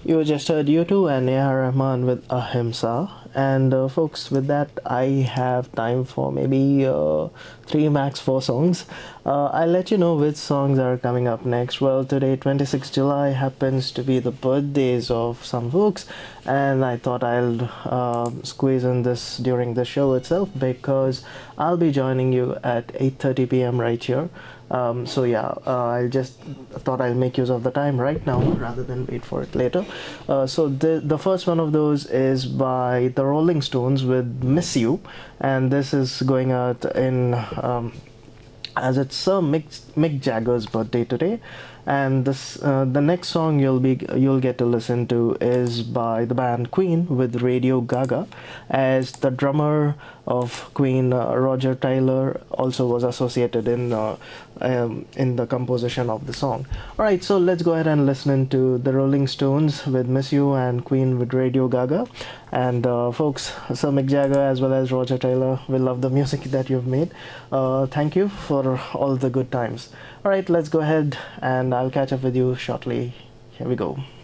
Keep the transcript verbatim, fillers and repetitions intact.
You just heard U two and A R. Rahman with Ahimsa. And uh, folks, with that, I have time for maybe uh, three max four songs. Uh, I'll let you know which songs are coming up next. Well, today, twenty-sixth July, happens to be the birthdays of some folks, and I thought I'll uh, squeeze in this during the show itself because I'll be joining you at eight thirty p m right here. Um, so yeah, uh, I just thought I'll make use of the time right now rather than wait for it later. Uh, so the the first one of those is by the Rolling Stones with "Miss You," and this is going out in um, as it's Sir Mick, Mick Jagger's birthday today. And this uh, the next song you'll be you'll get to listen to is by the band Queen with Radio Gaga, as the drummer of Queen, uh, Roger Taylor, also was associated in uh, um, in the composition of the song. All right, so let's go ahead and listen to the Rolling Stones with "Miss You" and Queen with Radio Gaga. And uh, folks, Sir Mick Jagger as well as Roger Taylor, we love the music that you've made. Uh, thank you for all the good times. All right, let's go ahead and I'll catch up with you shortly. Here we go.